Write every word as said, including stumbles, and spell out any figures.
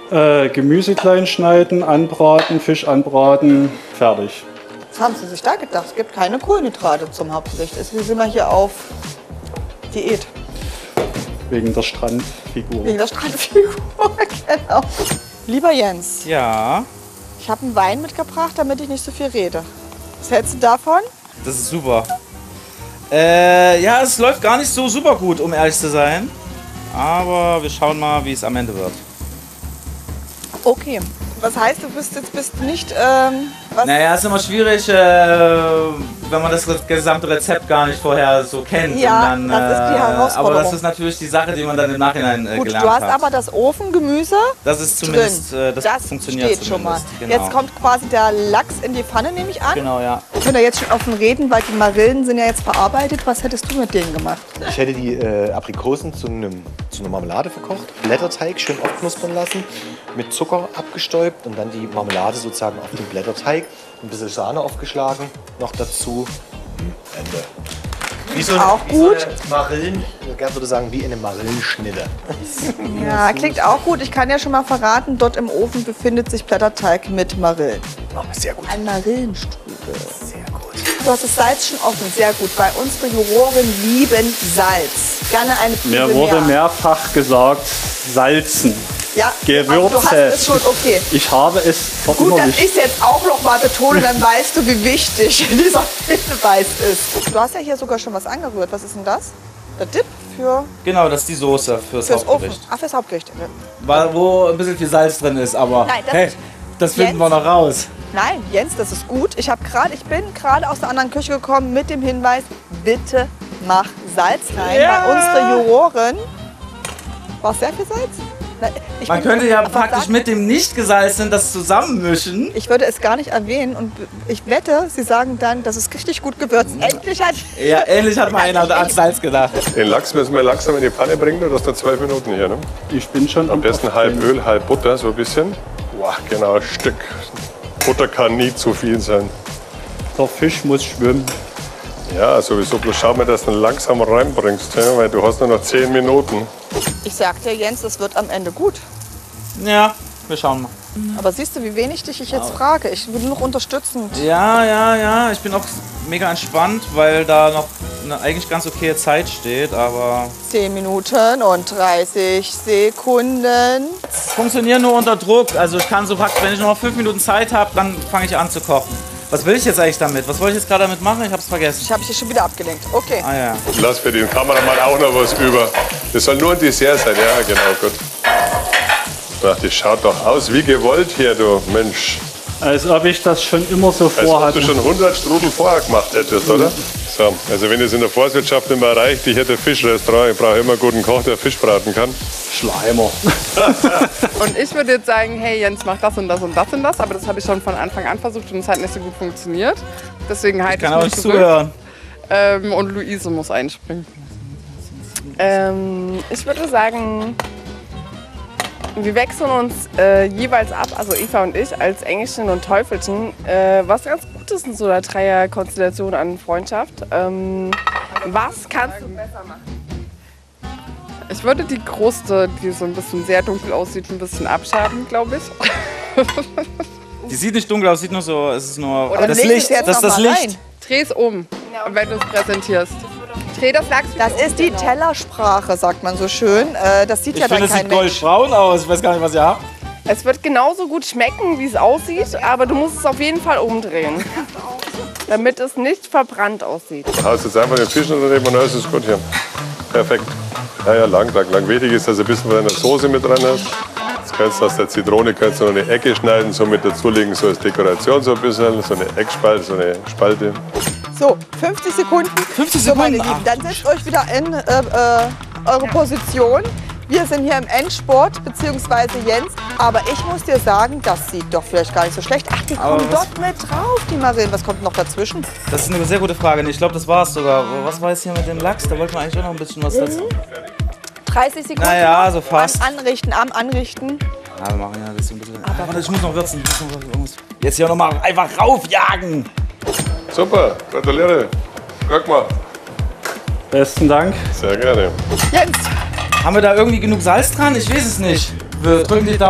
Äh, Gemüse klein schneiden, anbraten, Fisch anbraten, fertig. Was haben Sie sich da gedacht? Es gibt keine Kohlenhydrate zum Hauptgericht. Wir sind mal hier auf Diät. Wegen der Strandfigur. Wegen der Strandfigur, genau. Lieber Jens, Ja, ich habe einen Wein mitgebracht, damit ich nicht so viel rede. Was hältst du davon? das ist super. Äh, ja, es läuft gar nicht so super gut, um ehrlich zu sein. Aber wir schauen mal, wie es am Ende wird. Okay. Was heißt, du bist jetzt bist nicht, ähm, was? Naja, es ist immer schwierig, äh, wenn man das gesamte Rezept gar nicht vorher so kennt. Ja, und dann, das ist die äh, Herausforderung. Aber das ist natürlich die Sache, die man dann im Nachhinein äh, Gut, gelernt du hast hat. aber das Ofengemüse Das ist zumindest, drin. äh, das, das funktioniert steht schon mal. zumindest. Genau. Jetzt kommt quasi der Lachs in die Pfanne, nehme ich an. Genau, ja. Wir können ja jetzt schon offen reden, weil die Marillen sind ja jetzt verarbeitet. Was hättest du mit denen gemacht? Ich hätte die äh, Aprikosen zu, einem, zu einer Marmelade verkocht, Blätterteig schön aufknuspern lassen, mit Zucker abgestäubt und dann die Marmelade sozusagen auf den Blätterteig, ein bisschen Sahne aufgeschlagen, noch dazu, Ende. Wie so, Auch wie so gut. eine Marillen, Gerd würde sagen, wie eine Marillenschnitte. Ja, klingt auch gut. Ich kann ja schon mal verraten, dort im Ofen befindet sich Blätterteig mit Marillen. Oh, sehr gut. Ein Marillenstrudel. Sehr gut. Du hast das Salz schon offen, sehr gut. Weil unsere Juroren lieben Salz. Gerne eine Prise Mir wurde mehr. mehrfach gesagt, salzen. Ja, Gewürze. aber du hast es schon, okay. Ich habe es Gut, dass verinnerlicht. ich es jetzt auch noch mal betone, dann weißt du, wie wichtig dieser Hinweis ist. Du hast ja hier sogar schon was angerührt. Was ist denn das? Der Dip für, Genau, das ist die Soße fürs, fürs Ofen. Hauptgericht. Ach, fürs Hauptgericht. Weil, wo ein bisschen viel Salz drin ist, aber Nein, das hey, ist- das finden Jens? wir noch raus. Nein, Jens, das ist gut. Ich, hab grad, ich bin gerade aus der anderen Küche gekommen mit dem Hinweis, bitte mach Salz rein. Ja. Weil unsere Juroren... War sehr viel Salz? Na, ich Man bin- könnte ja aber praktisch sag- mit dem nicht gesalzenen das zusammenmischen. Ich würde es gar nicht erwähnen und ich wette, Sie sagen dann, das ist richtig gut gewürzt. Endlich hat... Ja, ähnlich hat mal einer an Salz gedacht. Den Lachs müssen wir langsam in die Pfanne bringen, du hast noch zwölf Minuten hier. Ne? Ich bin schon Am am besten halb Öl, halb Butter, so ein bisschen. Boah, genau, ein Stück. Butter kann nie zu viel sein. Der Fisch muss schwimmen. Ja, sowieso. Bloß schau mal, dass du ihn langsam reinbringst, ja? Weil du hast nur noch zehn Minuten. Ich sag dir, Jens, das wird am Ende gut. Ja, wir schauen mal. Aber siehst du, wie wenig dich ich jetzt frage? Ich will nur noch unterstützend. Ja, ja, ja. Ich bin auch mega entspannt, weil da noch eine eigentlich ganz okaye Zeit steht, aber zehn Minuten und dreißig Sekunden. funktionieren nur unter Druck. Also ich kann so praktisch, wenn ich noch fünf Minuten Zeit habe, dann fange ich an zu kochen. Was will ich jetzt eigentlich damit? Was wollte ich jetzt gerade damit machen? Ich habe es vergessen. Ich habe dich schon wieder abgelenkt. Okay. Ah ja. Lass für den Kameramann auch noch was über. Das soll nur ein Dessert sein, ja, genau, gut. Ach, das schaut doch aus wie gewollt hier, du Mensch. Als ob ich das schon immer so Als ob vorhatte. du schon hundert Strudel vorher gemacht hättest, oder? So, also wenn es in der Forstwirtschaft immer erreicht, ich hätte ein Fischrestaurant, ich brauche immer einen guten Koch, der Fisch braten kann. Schleimer. Und ich würde jetzt sagen, hey Jens, mach das und das und das und das, aber das habe ich schon von Anfang an versucht und es hat nicht so gut funktioniert. Deswegen halte Ich kann ich auch mich nicht zurück. zuhören. Ähm, und Luise muss einspringen. Ähm, ich würde sagen, wir wechseln uns äh, jeweils ab, also Eva und ich, als Engelchen und Teufelchen, äh, was ganz gut ist in so einer Dreierkonstellation an Freundschaft. Ähm, was kannst du besser machen? Ich würde die Kruste, die so ein bisschen sehr dunkel aussieht, ein bisschen abschaben, glaube ich. Die sieht nicht dunkel aus, sieht nur so, es ist nur Oder das leg Licht, es jetzt das ist noch das mal Licht. rein. Dreh es um, wenn du es präsentierst. Dreh das Lachs. Das ist die Tellersprache, sagt man so schön. Äh, das sieht Ich ja dann finde, es kein sieht Mensch. goldbraun aus. Ich weiß gar nicht, was ihr habt. Es wird genauso gut schmecken, wie es aussieht, aber du musst es auf jeden Fall umdrehen, damit es nicht verbrannt aussieht. Du haust jetzt einfach den Fisch daneben und dann ist es gut hier. Perfekt. Ja, ja, lang, lang, lang. Wichtig ist, dass du ein bisschen von deiner Soße mit dran hast. Jetzt kannst du aus der Zitrone kannst du noch eine Ecke schneiden, so mit dazulegen, so als Dekoration so ein bisschen, so eine Eckspalte, so eine Spalte. So, fünfzig Sekunden. fünfzig So, meine Sekunden, Lieben, dann setzt euch wieder in äh, äh, eure Position. Wir sind hier im Endsport, beziehungsweise Jens. Aber ich muss dir sagen, das sieht doch vielleicht gar nicht so schlecht. Ach, die Aber kommen was- dort mit drauf, die Marillen. Was kommt noch dazwischen? Das ist eine sehr gute Frage. Ich glaube, das war es sogar. Was war jetzt hier mit dem Lachs? Da wollten wir eigentlich auch noch ein bisschen was dazu. dreißig Sekunden. Naja, noch. so fast. Am Anrichten, am Anrichten. Ja, wir machen ja das so ein bisschen. Ah, warte, ich muss noch würzen. Ich muss noch irgendwas- Jetzt hier noch mal einfach raufjagen. Super, gratuliere. Guck mal. Besten Dank. Sehr gerne. Jens, Haben wir da irgendwie genug Salz dran? Ich weiß es nicht. Wir drücken die Daumen.